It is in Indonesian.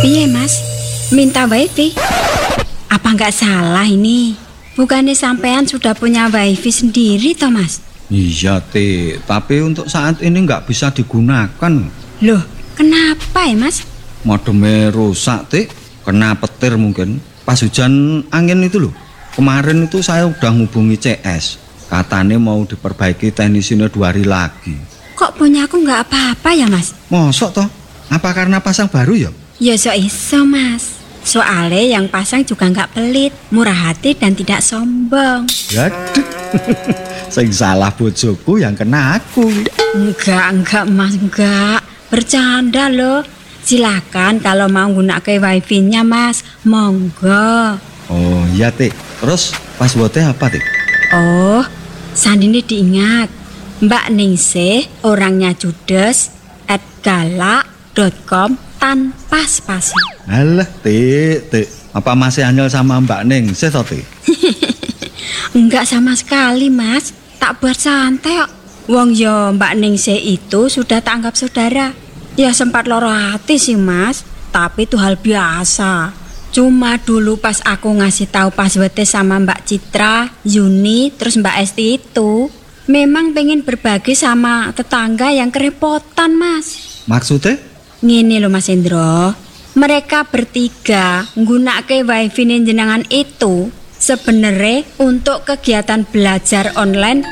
Piye Mas? Minta wifi? Apa nggak salah ini? Bukannya sampean sudah punya wifi sendiri toh Mas? Iya, tapi untuk saat ini nggak bisa digunakan. Loh, kenapa ya Mas? Modemnya rusak, kena petir mungkin. Pas hujan angin itu loh. Kemarin itu saya udah ngubungi CS. Katanya mau diperbaiki teknisinya 2 hari lagi. Kok punya aku nggak apa-apa ya Mas? Mosok toh? Apa karena pasang baru ya? Ya iso Mas. Soalnya yang pasang juga nggak pelit, murah hati dan tidak sombong. Yaduh, sing salah bojoku yang kena aku. Enggak Mas, enggak. Bercanda loh. Silakan kalau mau gunakan wifi-nya Mas, monggo. Oh iya terus passwordnya apa Oh, sandine diingat. Mbak Ningsih orangnya judes @galak.com tanpa spasi. Alah apa masih anyel sama Mbak Ningsih toh Enggak sama sekali Mas, tak buat santai kok. Wong yo Mbak Ningsih itu sudah tak anggap saudara. Ya sempat loro hati sih Mas, tapi itu hal biasa. Cuma dulu pas aku ngasih tahu passwordnya sama Mbak Citra, Yuni, terus Mbak Esti itu, memang pengen berbagi sama tetangga yang kerepotan Mas. Maksudnya? Ngene loh Mas Indro, mereka bertiga nggunake wifi jenengan itu sebenarnya untuk kegiatan belajar online